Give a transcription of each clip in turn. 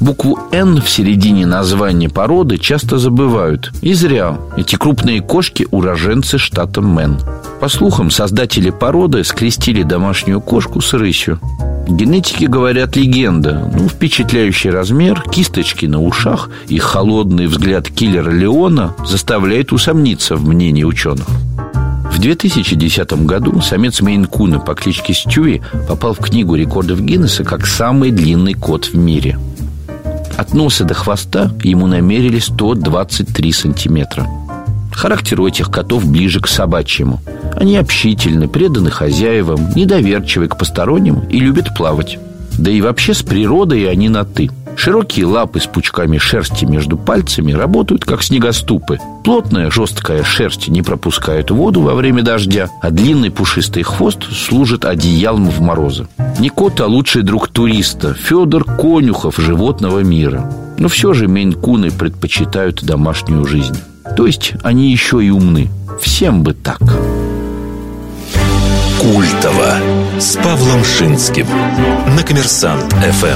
Букву «Н» в середине названия породы часто забывают. И зря. Эти крупные кошки – уроженцы штата Мэн. По слухам, создатели породы скрестили домашнюю кошку с рысью. Генетики говорят, легенда. Впечатляющий размер, кисточки на ушах и холодный взгляд киллера Леона заставляет усомниться в мнении ученых. В 2010 году самец мейн-куна по кличке Стюи попал в книгу рекордов Гиннесса как самый длинный кот в мире. От носа до хвоста ему намерили 123 сантиметра. Характер у этих котов ближе к собачьему. Они общительны, преданы хозяевам, недоверчивы к посторонним и любят плавать. Да и вообще с природой они на «ты». Широкие лапы с пучками шерсти между пальцами работают как снегоступы. Плотная, жесткая шерсть не пропускает воду во время дождя, а длинный пушистый хвост служит одеялом в морозы. Не кот, а лучший друг туриста Федор Конюхов животного мира. Но все же мейн-куны предпочитают домашнюю жизнь. То есть они еще и умны. Всем бы так. Культово с Павлом Шинским на Коммерсант ФМ.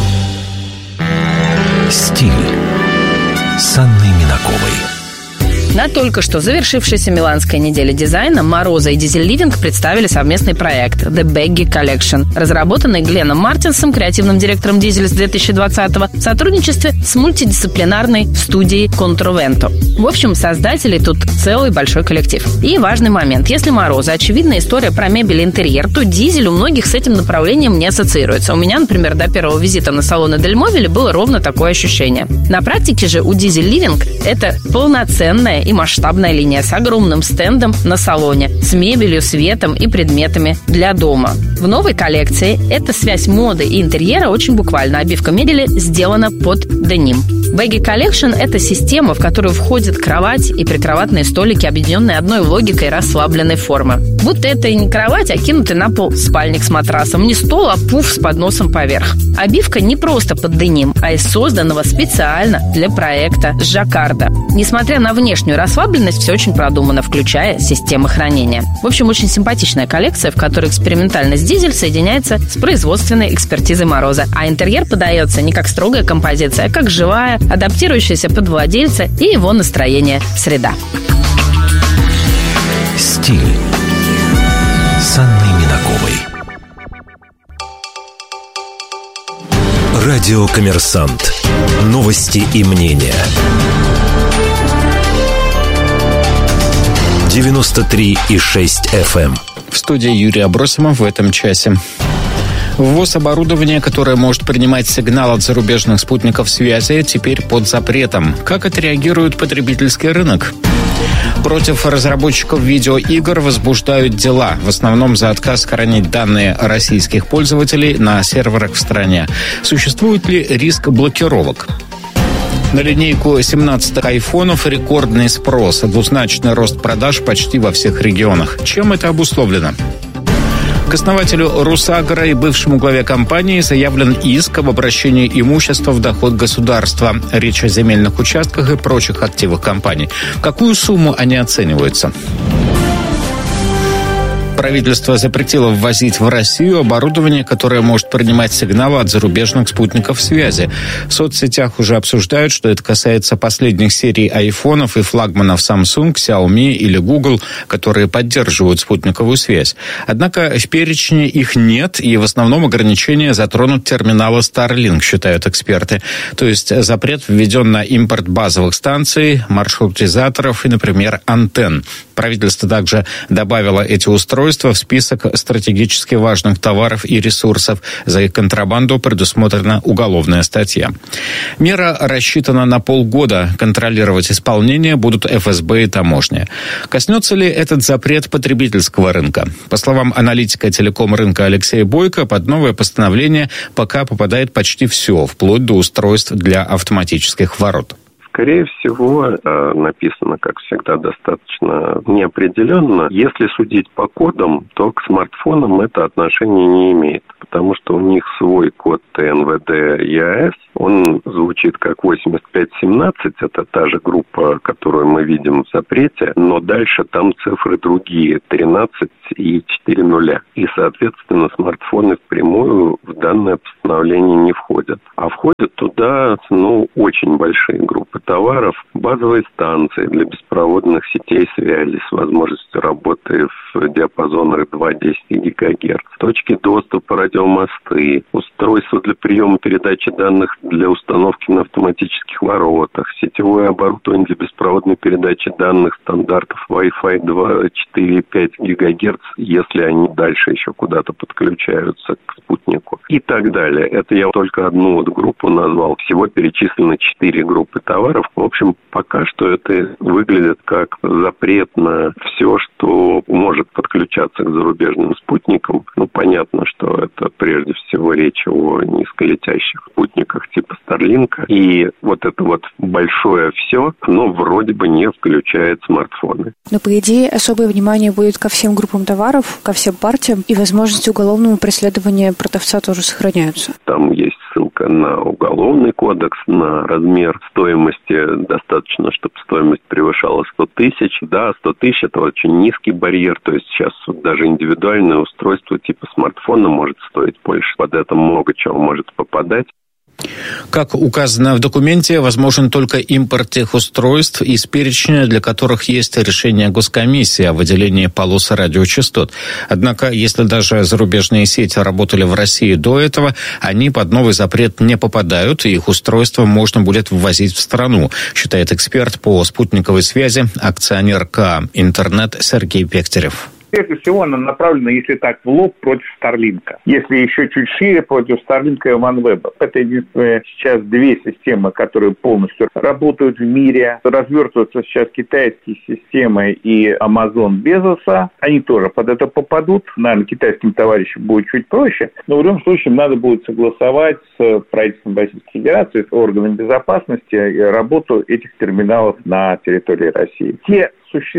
Стиль с Анной Минаковой. На только что завершившейся Миланской неделе дизайна Мороза и Дизель Living представили совместный проект The Baggy Collection, разработанный Гленном Мартинсом, креативным директором Дизеля с 2020-го, в сотрудничестве с мультидисциплинарной студией Controvento. В общем, создателей тут целый большой коллектив. И важный момент. Если Мороза — очевидная история про мебель и интерьер, то Дизель у многих с этим направлением не ассоциируется. У меня, например, до первого визита на салоны Дель Мобиле было ровно такое ощущение. На практике же у Дизель Living это полноценная и масштабная линия с огромным стендом на салоне, с мебелью, светом и предметами для дома. В новой коллекции эта связь моды и интерьера очень буквально. Обивка мебели сделана под деним. Baggy Collection – это система, в которую входит кровать и прикроватные столики, объединенные одной логикой расслабленной формы. Будто это и не кровать, а кинутый на пол спальник с матрасом, не стол, а пуф с подносом поверх. Обивка не просто под деним, а из созданного специально для проекта жаккарда. Несмотря на внешнюю расслабленность, все очень продумано, включая системы хранения. В общем, очень симпатичная коллекция, в которой экспериментальность Дизель соединяется с производственной экспертизой Мороза, а интерьер подается не как строгая композиция, а как живая, адаптирующаяся под владельца и его настроение среда. Стиль с Анной Минаковой. Радио «Коммерсант». Новости и мнения. 93,6 FM. В студии Юрий Абросимов в этом часе. Ввоз оборудования, которое может принимать сигнал от зарубежных спутников связи, теперь под запретом. Как отреагирует потребительский рынок? Против разработчиков видеоигр возбуждают дела, в основном за отказ хранить данные российских пользователей на серверах в стране. Существует ли риск блокировок? На линейку 17-х айфонов рекордный спрос, двузначный рост продаж почти во всех регионах. Чем это обусловлено? К основателю Русагра и бывшему главе компании заявлен иск об обращении имущества в доход государства. Речь о земельных участках и прочих активах компаний. В какую сумму они оцениваются? Правительство запретило ввозить в Россию оборудование, которое может принимать сигналы от зарубежных спутников связи. В соцсетях уже обсуждают, что это касается последних серий айфонов и флагманов Samsung, Xiaomi или Google, которые поддерживают спутниковую связь. Однако в перечне их нет, и в основном ограничения затронут терминалы Starlink, считают эксперты. То есть запрет введен на импорт базовых станций, маршрутизаторов и, например, антенн. Правительство также добавило эти устройства в список стратегически важных товаров и ресурсов. За их контрабанду предусмотрена уголовная статья. Мера рассчитана на полгода. Контролировать исполнение будут ФСБ и таможня. Коснется ли этот запрет потребительского рынка? По словам аналитика телеком-рынка Алексея Бойко, под новое постановление пока попадает почти все, вплоть до устройств для автоматических ворот. Скорее всего, написано, как всегда, достаточно неопределенно. Если судить по кодам, то к смартфонам это отношение не имеет, потому что у них свой код ТНВД ЕАЭС. Он звучит как 8517, это та же группа, которую мы видим в запрете, но дальше там цифры другие, 13 и 4 нуля. И, соответственно, смартфоны впрямую в данное постановление постановление не входят. А входят туда, очень большие группы товаров, базовые станции для беспроводных сетей связи с возможностью работы в диапазонах 2-10 ГГц, точки доступа, радиомосты, устройства для приема и передачи данных для установки на автоматических воротах, сетевое оборудование для беспроводной передачи данных стандартов Wi-Fi 2, 4 и 5 ГГц, если они дальше еще куда-то подключаются к спутнику и так далее. Это я только одну группу назвал. Всего перечислено 4 группы товаров. В общем, пока что это выглядит как запрет на все, что может подключаться к зарубежным спутникам. Понятно, что это прежде всего речь о низколетящих спутниках типа Starlink. И это большое все, вроде бы не включает смартфоны. Но, по идее, особое внимание будет ко всем группам товаров, ко всем партиям, и возможности уголовного преследования продавца тоже сохраняются. Там есть ссылка на уголовный кодекс, на размер стоимости. Достаточно, чтобы стоимость превышала 100 тысяч. Да, 100 тысяч – это очень низкий барьер. То есть сейчас даже индивидуальное устройство типа смартфона может стоить больше. Под это много чего может попадать. Как указано в документе, возможен только импорт тех устройств из перечня, для которых есть решение госкомиссии о выделении полос радиочастот. Однако, если даже зарубежные сети работали в России до этого, они под новый запрет не попадают, и их устройства можно будет ввозить в страну, считает эксперт по спутниковой связи, акционер КА «Интернет» Сергей Пектерев. Прежде всего, она направлена, если так, в лоб против Starlink. Если еще чуть шире, против Starlink и OneWeb. Это единственные сейчас две системы, которые полностью работают в мире. Развертываются сейчас китайские системы и Amazon Безоса. Они тоже под это попадут. Наверное, китайским товарищам будет чуть проще. Но в любом случае надо будет согласовать с правительством Российской Федерации, с органами безопасности работу этих терминалов на территории России. Те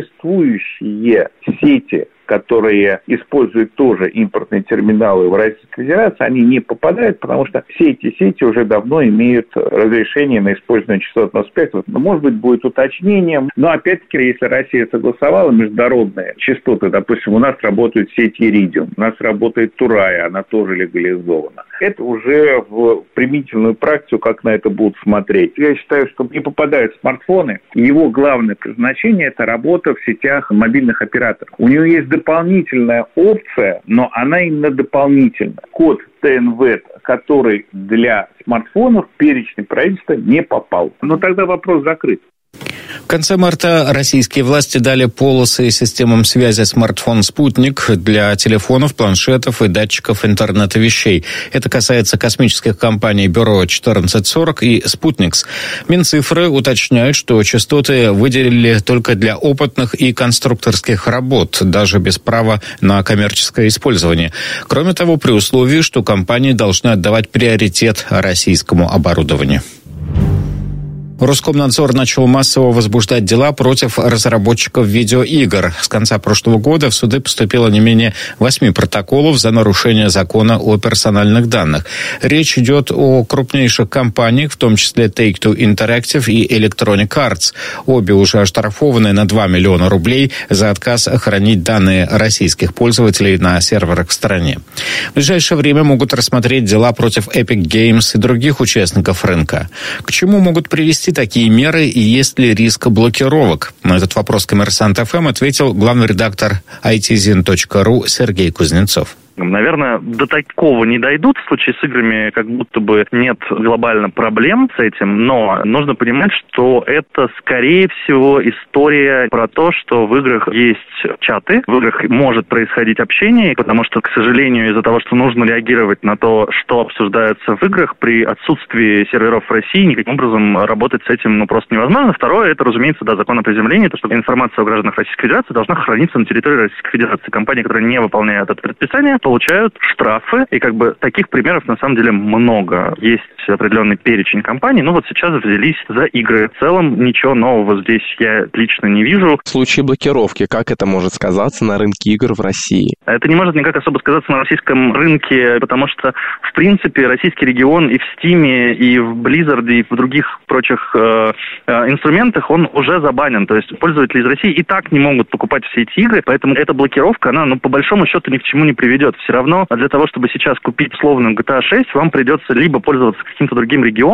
существующие сети, которые используют тоже импортные терминалы в Российской Федерации, они не попадают, потому что все эти сети уже давно имеют разрешение на использование частотного спектра. Может быть, будет уточнением, но опять-таки, если Россия согласовала международные частоты, допустим, у нас работают сети Iridium, у нас работает Турая, она тоже легализована. Это уже в применительную практику, как на это будут смотреть. Я считаю, что не попадают смартфоны. Его главное предназначение – это работа в сетях мобильных операторов. У него есть дополнительная опция, но она именно дополнительная. Код ТНВ, который для смартфонов в перечень правительства не попал. Но тогда вопрос закрыт. В конце марта российские власти дали полосы системам связи смартфон-спутник для телефонов, планшетов и датчиков интернета вещей. Это касается космических компаний Бюро 1440 и Спутникс. Минцифры уточняют, что частоты выделили только для опытных и конструкторских работ, даже без права на коммерческое использование. Кроме того, при условии, что компании должны отдавать приоритет российскому оборудованию. Роскомнадзор начал массово возбуждать дела против разработчиков видеоигр. С конца прошлого года в суды поступило не менее 8 протоколов за нарушение закона о персональных данных. Речь идет о крупнейших компаниях, в том числе Take-Two Interactive и Electronic Arts. Обе уже оштрафованы на 2 миллиона рублей за отказ хранить данные российских пользователей на серверах в стране. В ближайшее время могут рассмотреть дела против Epic Games и других участников рынка. К чему могут привести такие меры и есть ли риск блокировок? На этот вопрос «Коммерсант ФМ» ответил главный редактор itzin.ru Сергей Кузнецов. Наверное, до такого не дойдут. В случае с играми как будто бы нет глобально проблем с этим, но нужно понимать, что это, скорее всего, история про то, что в играх есть чаты, в играх может происходить общение, потому что, к сожалению, из-за того, что нужно реагировать на то, что обсуждается в играх, при отсутствии серверов в России никаким образом работать с этим просто невозможно. Второе, это, разумеется, закон о приземлении, то, что информация о гражданах Российской Федерации должна храниться на территории Российской Федерации. Компании, которые не выполняют это предписание, получают штрафы, и таких примеров на самом деле много. Есть определенный перечень компаний, сейчас взялись за игры. В целом ничего нового здесь я лично не вижу. В случае блокировки, как это может сказаться на рынке игр в России? Это не может никак особо сказаться на российском рынке, потому что, в принципе, российский регион и в Steam, и в Blizzard, и в других прочих инструментах, он уже забанен. То есть пользователи из России и так не могут покупать все эти игры, поэтому эта блокировка, она, по большому счету, ни к чему не приведет. все равно для того, чтобы сейчас купить условную GTA 6, вам придется либо пользоваться каким-то другим регионом,